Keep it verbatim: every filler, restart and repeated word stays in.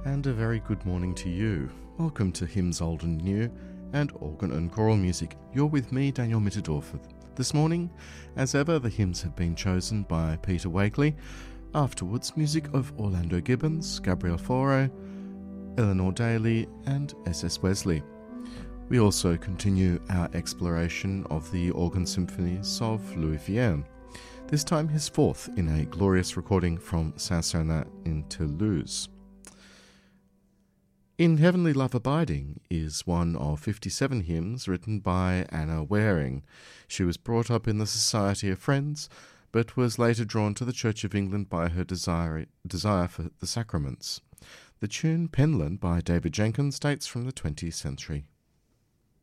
And a very good morning to you. Welcome to Hymns Old and New and Organ and Choral Music. You're with me, Daniel Mitterdorfer. This morning, as ever, the hymns have been chosen by Peter Wakely. Afterwards, music of Orlando Gibbons, Gabriel Fauré, Eleanor Daly and S S Wesley. We also continue our exploration of the organ symphonies of Louis Vierne, this time his fourth in a glorious recording from Saint-Sernin in Toulouse. In Heavenly Love Abiding is one of fifty-seven hymns written by Anna Waring. She was brought up in the Society of Friends, but was later drawn to the Church of England by her desire, desire for the sacraments. The tune Penland by David Jenkins dates from the twentieth century.